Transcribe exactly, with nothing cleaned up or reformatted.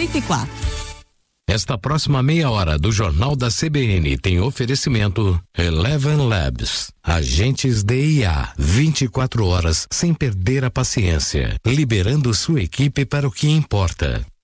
oito e quatro. Esta próxima meia hora do Jornal da C B N tem oferecimento Eleven Labs, agentes de I A, vinte e quatro horas sem perder a paciência, liberando sua equipe para o que importa.